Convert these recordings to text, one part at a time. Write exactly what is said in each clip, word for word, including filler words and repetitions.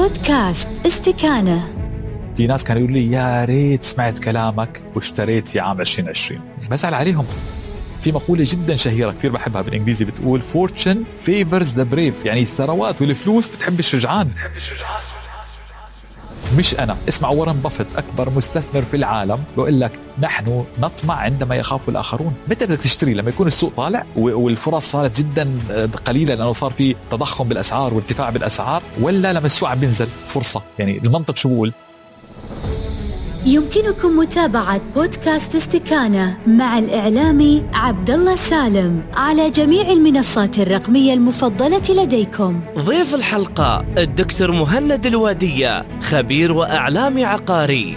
بودكاست استكانة. في ناس كانوا يقولوا لي يا ريت سمعت كلامك واشتريت في عام عشرين عشرين. بزعل عليهم. في مقولة جدا شهيرة كثير بحبها بالإنجليزي بتقول Fortune favors the brave، يعني الثروات والفلوس بتحب الشجعان. مش أنا. اسمع وارن بافيت أكبر مستثمر في العالم بقول لك نحن نطمع عندما يخاف الآخرون. متى بدك تشتري؟ لما يكون السوق طالع والفرص صارت جدا قليلة لأنه صار في تضخم بالأسعار وارتفاع بالأسعار، ولا لما السوق عم بينزل فرصة؟ يعني المنطق شو بقول؟ يمكنكم متابعة بودكاست استكانة مع الإعلامي عبد الله سالم على جميع المنصات الرقمية المفضلة لديكم. ضيف الحلقة الدكتور مهند الوادية، خبير وإعلامي عقاري.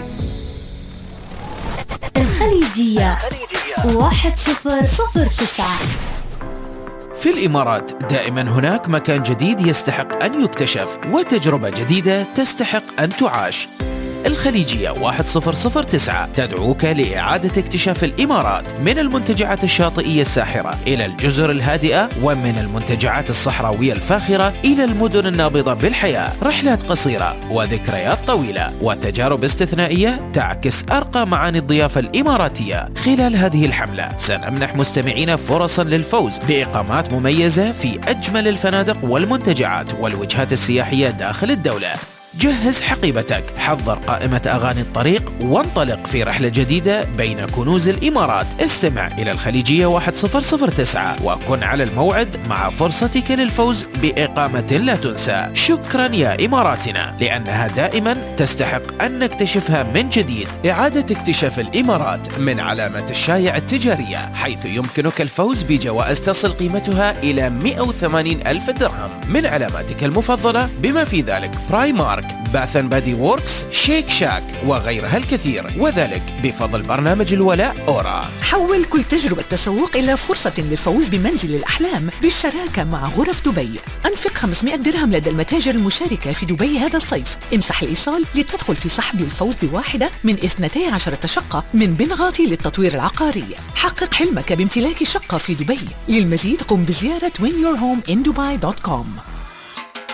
الخليجية واحد صفر صفر تسعة. في الإمارات دائما هناك مكان جديد يستحق أن يكتشف وتجربة جديدة تستحق أن تعاش. الخليجية واحد صفر صفر تسعة تدعوك لإعادة اكتشاف الإمارات، من المنتجعات الشاطئية الساحرة إلى الجزر الهادئة، ومن المنتجعات الصحراوية الفاخرة إلى المدن النابضة بالحياة. رحلات قصيرة وذكريات طويلة وتجارب استثنائية تعكس أرقى معاني الضيافة الإماراتية. خلال هذه الحملة سنمنح مستمعينا فرصا للفوز بإقامات مميزة في أجمل الفنادق والمنتجعات والوجهات السياحية داخل الدولة. جهز حقيبتك، حضر قائمة أغاني الطريق، وانطلق في رحلة جديدة بين كنوز الإمارات. استمع إلى الخليجية واحد صفر صفر تسعة وكن على الموعد مع فرصتك للفوز بإقامة لا تنسى. شكرا يا إماراتنا، لأنها دائما تستحق أن نكتشفها من جديد. إعادة اكتشاف الإمارات من علامة الشايع التجارية، حيث يمكنك الفوز بجوائز تصل قيمتها إلى مئة وثمانين ألف درهم من علاماتك المفضلة، بما في ذلك برايمارك، باث اند بادي ووركس، شيك شاك وغيرها الكثير، وذلك بفضل برنامج الولاء أورا. حول كل تجربة تسوق إلى فرصة للفوز بمنزل الأحلام بالشراكة مع غرف دبي. أنفق خمسمئة درهم لدى المتاجر المشاركة في دبي هذا الصيف. امسح الإيصال لتدخل في سحب الفوز بواحدة من اثنتي عشرة شقة من بنغاتي للتطوير العقاري. حقق حلمك بامتلاك شقة في دبي. للمزيد قم بزيارة وين يور هوم إن دبي دوت كوم.